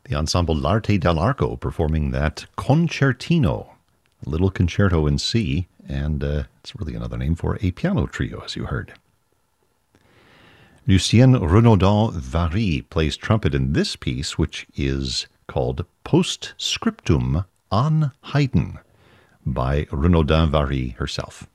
The ensemble L'Arte dell'Arco performing that concertino, a little concerto in C, and it's really another name for a piano trio, as you heard. Lucien Renaudin Vary plays trumpet in this piece, which is called Postscriptum an Haydn by Renaudin Vary herself.